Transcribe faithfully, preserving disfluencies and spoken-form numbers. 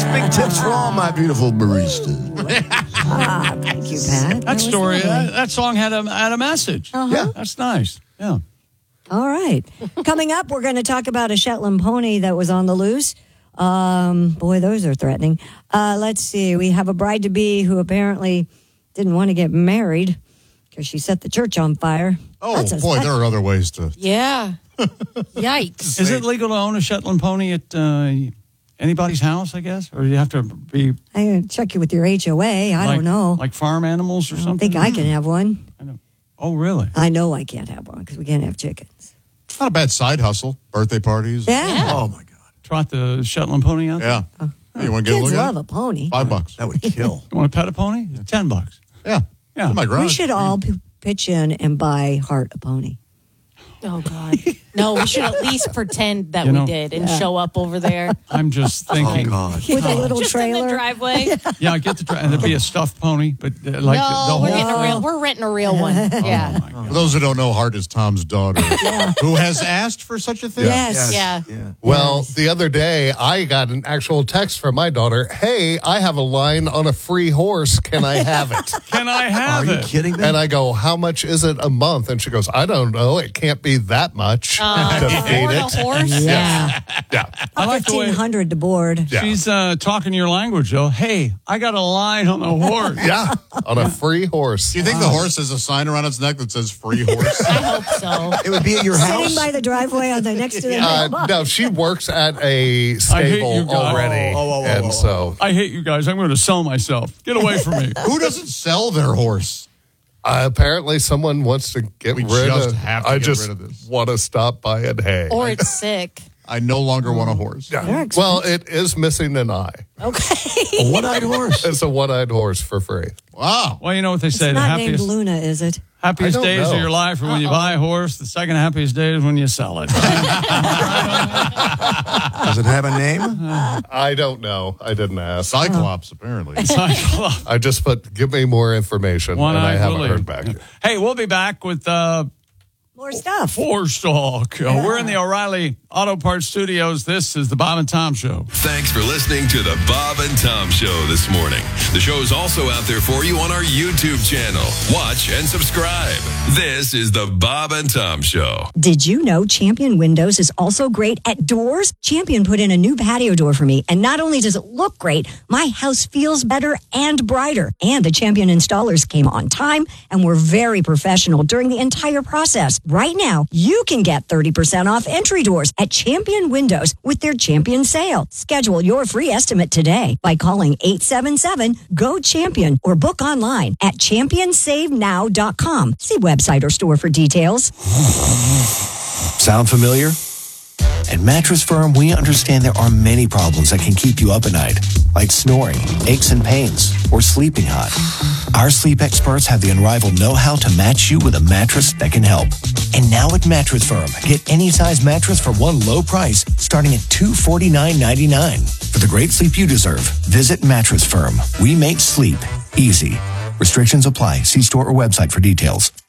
big tips for all my beautiful baristas. Ah, thank you, Pat. That story, that, that song had a had a message. Uh-huh. Yeah. That's nice. Yeah. All right. Coming up, we're going to talk about a Shetland pony that was on the loose. Um, boy, those are threatening. Uh, let's see. We have a bride-to-be who apparently didn't want to get married because she set the church on fire. Oh, That's a- boy, there are other ways to... Yeah. Yikes. Is it legal to own a Shetland pony at uh, anybody's house, I guess? Or do you have to be... I'm going to check you with your H O A. I like, don't know. Like farm animals or I don't something? think I can have one. I don't. Oh, really? I know I can't have one because we can't have chickens. Not a bad side hustle. Birthday parties. Yeah. Yeah. Oh, my God. Trot the Shetland pony out there? Yeah. Oh. Hey, you want to get a Kids look at love it? a pony. Five bucks. That would kill. You want to pet a pony? Ten bucks. Yeah. Yeah. In my garage. We should all p- pitch in and buy Heart a pony. Oh, God. No, we should at least pretend that You know- we did and Yeah. show up over there. I'm just Oh, thinking. God. With a little Just in the trailer. driveway. Yeah, I get the tra- and it'd be a stuffed pony, but uh, like no, the, the we're whole. getting a real. We're renting a real one. Yeah. For those who don't know, Hart is Tom's daughter, who has asked for such a thing. Yes. Yeah. Yeah. Well, the other day, I got an actual text from my daughter. Hey, I have a line on a free horse. Can I have it? Can I have Are you it? kidding me? And I go, how much is it a month? And she goes, I don't know. It can't be that much to feed Or the it. horse. Yeah. Yeah. I like the way fifteen hundred to board. Yeah. she's uh, talking your language, though. Hey, I got a line on the horse. Yeah, on a free horse. Do you think the horse has a sign around its neck that says free horse? I hope so. It would be at your Sitting house. by the driveway on the next to the Uh, mailbox. no, she works at a I hate you stable guys. already. Oh, oh, oh, and oh, oh. so I hate you guys. I'm going to sell myself. Get away from me. Who doesn't sell their horse? uh, apparently someone wants to get We rid just of have to I get just rid of this. want to stop by and hay. Or it's sick. I no longer want a horse. They're Yeah. expensive. Well, it is missing an eye. Okay. A one-eyed horse. It's a one-eyed horse for free. Wow. Well, you know what they It's say. The not named happiest, Luna, is it? happiest I don't days know. of your life are when you buy a horse. The second happiest day is when you sell it. Does it have a name? I don't know. I didn't ask. Cyclops, apparently. I just put, give me more information, and I One-eyed haven't Willie. heard back. Hey, we'll be back with uh, More stuff. Horse Talk. Uh, we're in the O'Reilly Auto Parts Studios. This is the Bob and Tom Show. Thanks for listening to the Bob and Tom Show this morning. The show is also out there for you on our YouTube channel. Watch and subscribe. This is the Bob and Tom Show. Did you know Champion Windows is also great at doors? Champion put in a new patio door for me, and not only does it look great, my house feels better and brighter. And the Champion installers came on time and were very professional during the entire process. Right now, you can get thirty percent off entry doors at Champion Windows with their Champion sale. Schedule your free estimate today by calling eight seven seven, G O, CHAMPION or book online at champion save now dot com. See website or store for details. Sound familiar? At Mattress Firm, we understand there are many problems that can keep you up at night, like snoring, aches and pains, or sleeping hot. Our sleep experts have the unrivaled know-how to match you with a mattress that can help. And now at Mattress Firm, get any size mattress for one low price, starting at two hundred forty-nine ninety-nine. For the great sleep you deserve, visit Mattress Firm. We make sleep easy. Restrictions apply. See store or website for details.